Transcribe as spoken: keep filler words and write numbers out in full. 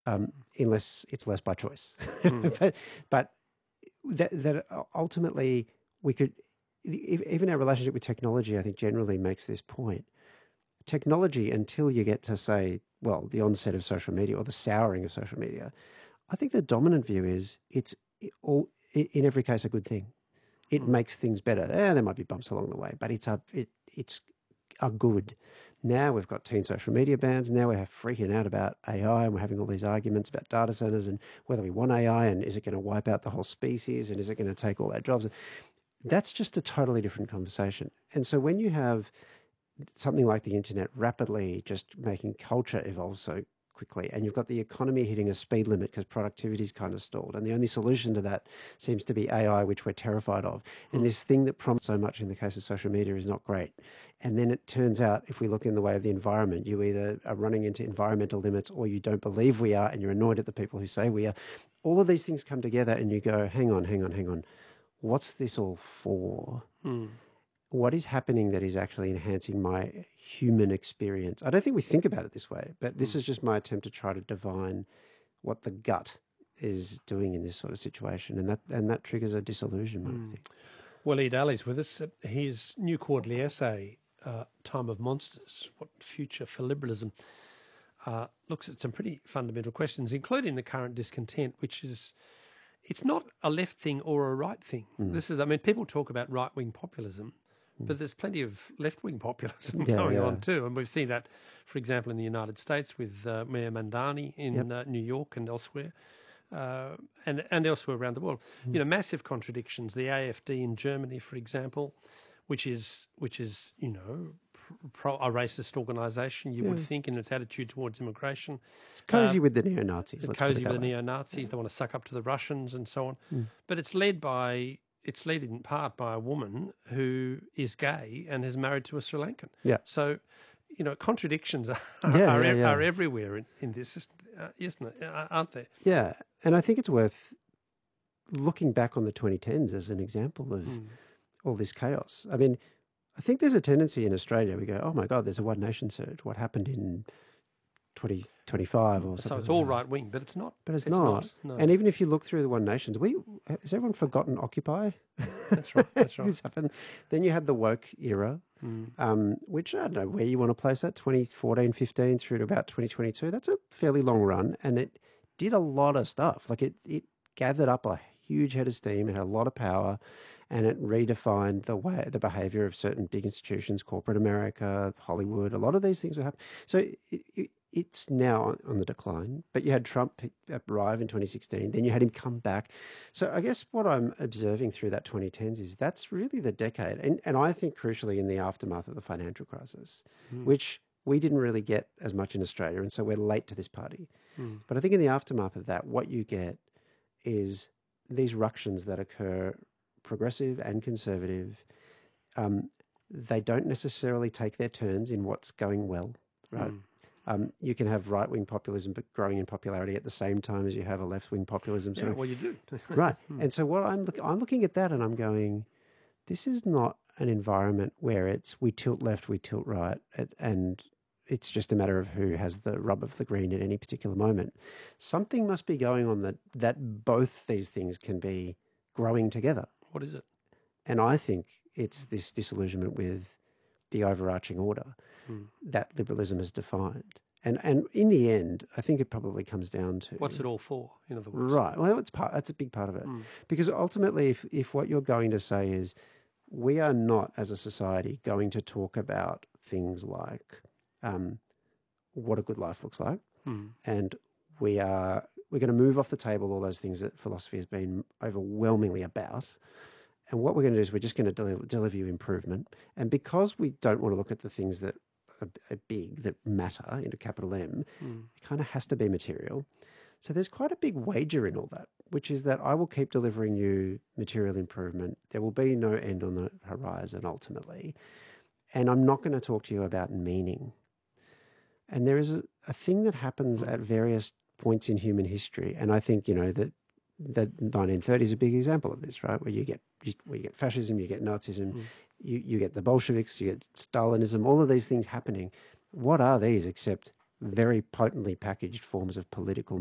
um, unless it's less by choice. Mm. but but that, that ultimately we could, even our relationship with technology, I think generally makes this point. Technology, until you get to say, well, the onset of social media or the souring of social media, I think the dominant view is it's all in every case a good thing. It mm. makes things better. Yeah, there might be bumps along the way, but it's a it it's a good. Now we've got teen social media bans. Now we're freaking out about A I, and we're having all these arguments about data centers and whether we want A I and is it going to wipe out the whole species and is it going to take all our jobs? That's just a totally different conversation. And so when you have something like the internet rapidly just making culture evolve so quickly, and you've got the economy hitting a speed limit because productivity's kind of stalled, and the only solution to that seems to be A I, which we're terrified of. And this thing that prompts so much in the case of social media is not great. And then it turns out, if we look in the way of the environment, you either are running into environmental limits or you don't believe we are, and you're annoyed at the people who say we are. All of these things come together and you go, hang on, hang on, hang on. What's this all for? Mm. What is happening that is actually enhancing my human experience? I don't think we think about it this way, but this mm. is just my attempt to try to divine what the gut is doing in this sort of situation, and that and that triggers a disillusionment. Mm. I think. Waleed Ali's with us. His new quarterly essay, uh, Time of Monsters, What Future for Liberalism, uh, looks at some pretty fundamental questions, including the current discontent, which is, it's not a left thing or a right thing. Mm. This is, I mean, people talk about right-wing populism, but there's plenty of left-wing populism yeah, going yeah. on too. And we've seen that, for example, in the United States with uh, Mayor Mandani in yep. uh, New York and elsewhere, uh, and, and elsewhere around the world. Mm. You know, massive contradictions. The A F D in Germany, for example, which is, which is you know, pro, a racist organisation, you yeah. would think, in its attitude towards immigration. It's cosy uh, with the neo-Nazis. It's cosy with the neo-Nazis. They want to suck up to the Russians and so on. Mm. But it's led by... It's led in part by a woman who is gay and is married to a Sri Lankan. Yeah. So, you know, contradictions are yeah, are, yeah, yeah. are everywhere in, in this, isn't it? Aren't they? Yeah, and I think it's worth looking back on the twenty tens as an example of mm. all this chaos. I mean, I think there's a tendency in Australia, we go, oh my God, there's a One Nation surge. What happened in twenty twenty-five or something? So it's like all that. right wing, but it's not. But it's, it's not. not no. And even if you look through the One Nations, we has everyone forgotten Occupy? That's right. That's right. This happened. Then you had the woke era, mm. um, which I don't know where you want to place that, twenty fourteen, fifteen through to about twenty twenty-two. That's a fairly long run, and it did a lot of stuff. Like it, it gathered up a huge head of steam. It had a lot of power, and it redefined the way, the behaviour of certain big institutions, corporate America, Hollywood. A lot of these things were happening. So it, it, it's now on the decline, but you had Trump arrive in twenty sixteen, then you had him come back. So I guess what I'm observing through that twenty tens is that's really the decade. And, and I think crucially in the aftermath of the financial crisis, mm. which we didn't really get as much in Australia, and so we're late to this party. Mm. But I think in the aftermath of that, what you get is these ructions that occur, progressive and conservative. Um, they don't necessarily take their turns in what's going well, right? Mm. Um, you can have right-wing populism, but growing in popularity at the same time as you have a left-wing populism. Yeah, well, you do. Right. And so what I'm, look, I'm looking at that and I'm going, this is not an environment where it's we tilt left, we tilt right, and it's just a matter of who has the rub of the green at any particular moment. Something must be going on that, that both these things can be growing together. What is it? And I think it's this disillusionment with the overarching order hmm. that liberalism has defined. And and in the end, I think it probably comes down to... What's it all for, in other words? Right. Well, it's part, that's a big part of it. Hmm. Because ultimately, if, if what you're going to say is, we are not, as a society, going to talk about things like um, what a good life looks like, hmm. and we are we're going to move off the table all those things that philosophy has been overwhelmingly about. And what we're going to do is we're just going to deliver, deliver you improvement. And because we don't want to look at the things that are, are big, that matter, into capital M, mm. it kind of has to be material. So there's quite a big wager in all that, which is that I will keep delivering you material improvement. There will be no end on the horizon ultimately. And I'm not going to talk to you about meaning. And there is a, a thing that happens at various points in human history. And I think, you know, that the nineteen thirties is a big example of this, right? Where you get where you get fascism, you get Nazism, mm. you, you get the Bolsheviks, you get Stalinism, all of these things happening. What are these except very potently packaged forms of political